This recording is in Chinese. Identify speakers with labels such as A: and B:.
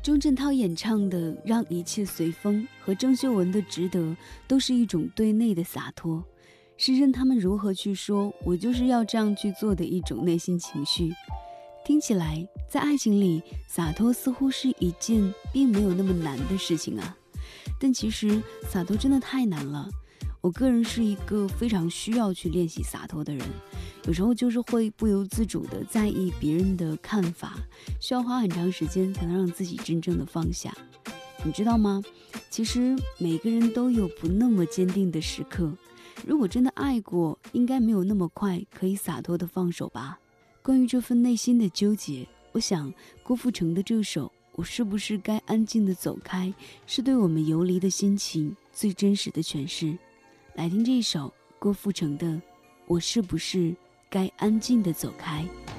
A: 钟镇涛演唱的《让一切随风》和郑秀文的《值得》都是一种对内的洒脱，是任他们如何去说，我就是要这样去做的一种内心情绪。听起来在爱情里洒脱似乎是一件并没有那么难的事情啊，但其实洒脱真的太难了。我个人是一个非常需要去练习洒脱的人，有时候就是会不由自主地在意别人的看法，需要花很长时间才能让自己真正的放下。你知道吗？其实每个人都有不那么坚定的时刻，如果真的爱过，应该没有那么快可以洒脱地放手吧。关于这份内心的纠结，我想郭富城的这首我是不是该安静地走开，是对我们游离的心情最真实的诠释。来听这首郭富城的《我是不是该安静地走开》。